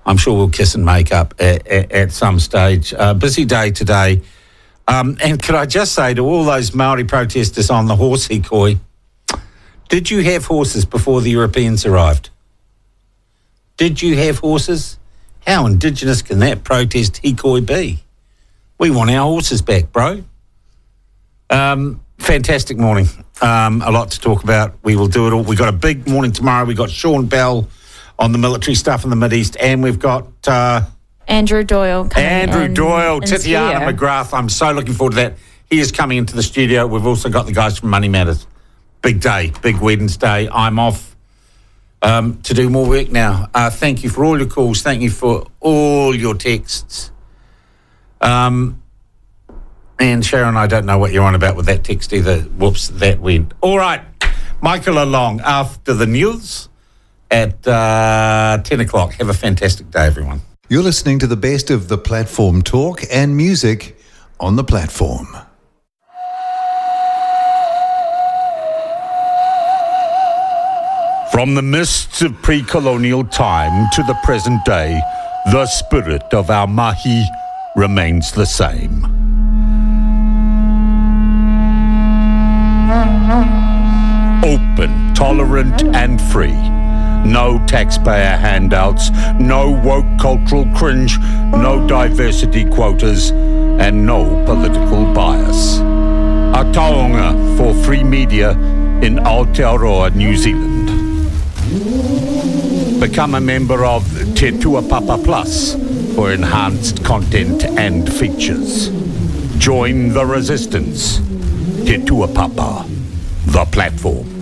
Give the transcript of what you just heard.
I'm sure we'll kiss and make up at some stage. Busy day today. And could I just say to all those Maori protesters on the horse hikoi, did you have horses before the Europeans arrived? Did you have horses? How indigenous can that protest hikoi be? We want our horses back, bro. Fantastic morning. A lot to talk about. We will do it all. We've got a big morning tomorrow. We've got Sean Bell on the military stuff in the Mideast, and we've got... Andrew Doyle Titiana McGrath. I'm so looking forward to that. He is coming into the studio. We've also got the guys from Money Matters. Big day, big Wednesday. I'm off to do more work now. Thank you for all your calls. Thank you for all your texts. And Sharon, I don't know what you're on about with that text either. Whoops, that went. All right, Michael along after the news at 10 o'clock. Have a fantastic day, everyone. You're listening to the best of the platform talk and music on the platform. From the mists of pre-colonial time to the present day, the spirit of our mahi remains the same. Open, tolerant and free. No taxpayer handouts, no woke cultural cringe, no diversity quotas, and no political bias. A taonga for free media in Aotearoa, New Zealand. Become a member of Te Tuapapa Plus for enhanced content and features. Join the resistance. Te Tuapapa, the platform.